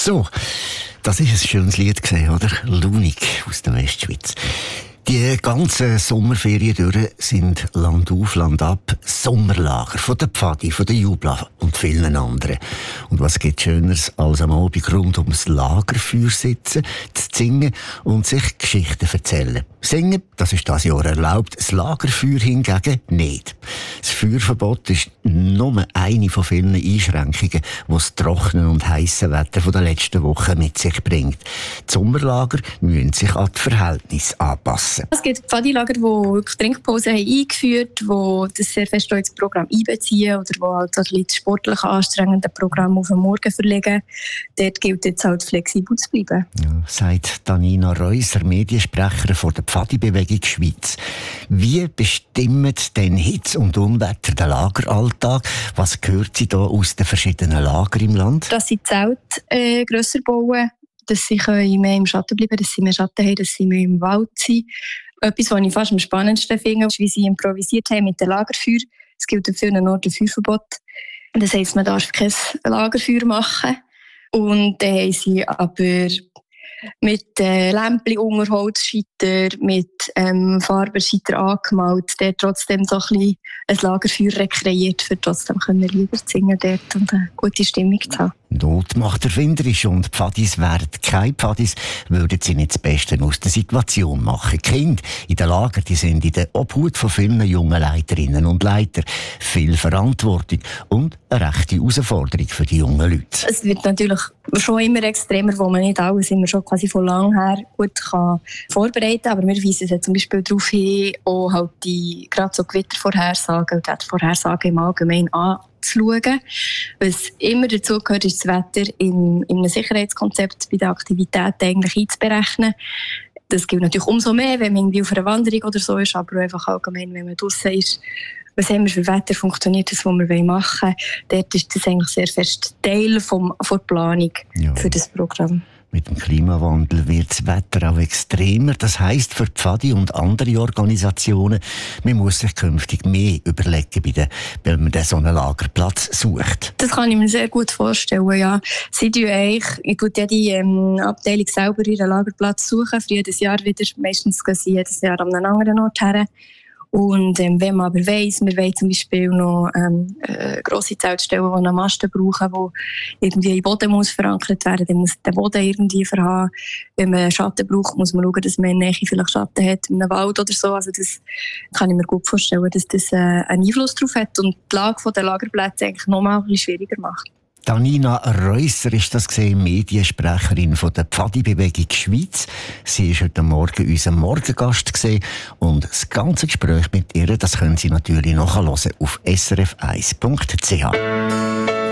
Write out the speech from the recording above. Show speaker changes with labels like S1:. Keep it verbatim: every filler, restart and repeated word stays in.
S1: So, das ist ein schönes Lied gewesen, oder? Lunig aus der Westschweiz. Die ganzen Sommerferien durch sind Land auf, Land ab Sommerlager von der Pfadi, von der Jubla und vielen anderen. Und was gibt Schöneres als am Abend rund ums Lagerfeuer sitzen, zu singen und sich Geschichten erzählen. Singen, das ist dieses Jahr erlaubt, das Lagerfeuer hingegen nicht. Das Feuerverbot ist nur eine von vielen Einschränkungen, die das trockene und heisse Wetter von der letzten Woche mit sich bringt. Die Sommerlager müssen sich an die Verhältnisse anpassen.
S2: Es gibt Pfadilager, die wirklich Trinkpause haben eingeführt haben, die das sehr fest ins Programm einbeziehen oder die halt das sportlich anstrengende Programm auf den Morgen verlegen. Dort gilt jetzt halt flexibel zu bleiben.
S1: Ja, sagt Danina Reuser, Mediensprecherin von der Pfadi-Bewegung Schweiz. Wie bestimmt denn Hitze und Unwetter den Lageralltag? Was gehört sie da aus den verschiedenen Lagern im Land?
S2: Dass sie Zelte äh, grösser bauen, dass sie mehr im Schatten bleiben, dass sie mehr Schatten haben, dass sie mehr im Wald sind. Etwas, was ich fast am spannendsten finde, ist, wie sie improvisiert haben mit dem Lagerfeuer. Es gilt an vielen Orten ein Feuerverbot. Das heisst, man darf kein Lagerfeuer machen. Und dann haben sie aber mit äh, Lämpchen unter Holzscheiter, mit ähm, Farbenscheiter angemalt, der trotzdem so ein bisschen ein Lagerfeuer rekreiert, für trotzdem können Lieder zu singen dort und eine gute Stimmung zu haben.
S1: Not macht erfinderisch und Pfadis wären keine Pfadis, würden sie nicht das Beste aus der Situation machen. Die Kinder in den Lager, die sind in der Obhut von vielen jungen Leiterinnen und Leitern. Viel Verantwortung und eine rechte Herausforderung für die jungen Leute.
S2: Es wird natürlich schon immer extremer, wo man nicht alles immer schon quasi von lang her gut kann vorbereiten kann. Aber wir weisen ja zum Beispiel darauf hin, auch halt die, gerade so Gewittervorhersagen und die Vorhersagen im Allgemeinen anzuschauen. Was immer dazu gehört, ist das Wetter in, in einem Sicherheitskonzept bei den Aktivitäten eigentlich einzuberechnen. Das gilt natürlich umso mehr, wenn man irgendwie auf einer Wanderung oder so ist, aber einfach allgemein, wenn man draussen ist. Was haben wir für Wetter, funktioniert das, was wir machen wollen? Dort ist das eigentlich sehr fest Teil vom, von der Planung ja. für das Programm.
S1: Mit dem Klimawandel wird das Wetter auch extremer. Das heisst für die Pfadi und andere Organisationen, man muss sich künftig mehr überlegen, bei der, wenn man so einen Lagerplatz sucht.
S2: Das kann ich mir sehr gut vorstellen, ja. Sie tun eigentlich, ich tue jede ähm, Abteilung selber ihren Lagerplatz suchen, für jedes Jahr wieder. Meistens gehen sie jedes Jahr an einen anderen Ort her. Und ähm, wenn man aber weiss, wir wollen zum Beispiel noch ähm, äh, grosse Zeltstellen, die einen Masten brauchen, die irgendwie im Boden muss verankert werden, dann muss der Boden irgendwie verhaben. Wenn man Schatten braucht, muss man schauen, dass man in der Nähe vielleicht Schatten hat, in einem Wald oder so. Also das kann ich mir gut vorstellen, dass das äh, einen Einfluss darauf hat und die Lage der Lagerplätze eigentlich noch mal ein bisschen schwieriger macht.
S1: Danina Reuser ist das gesehen, Mediensprecherin von der Pfadi-Bewegung Schweiz. Sie ist heute Morgen unser Morgengast gesehen und das ganze Gespräch mit ihr, das können Sie natürlich nachhören auf s r f eins punkt c h.